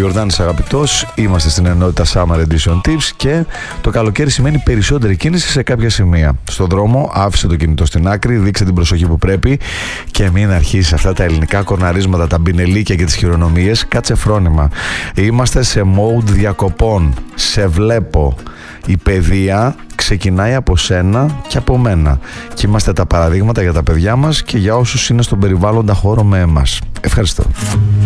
Ιορδάνης αγαπητός, είμαστε στην ενότητα Summer Edition Tips και το καλοκαίρι σημαίνει περισσότερη κίνηση σε κάποια σημεία. Στον δρόμο άφησε το κινητό στην άκρη, δείξε την προσοχή που πρέπει και μην αρχίσει αυτά τα ελληνικά κορναρίσματα, τα μπινελίκια και τις χειρονομίες. Κάτσε φρόνημα. Είμαστε σε mode διακοπών. Σε βλέπω. Η παιδεία ξεκινάει από σένα και από μένα και είμαστε τα παραδείγματα για τα παιδιά μας και για όσους είναι στον περιβάλλοντα χώρο με εμάς. Ευχαριστώ.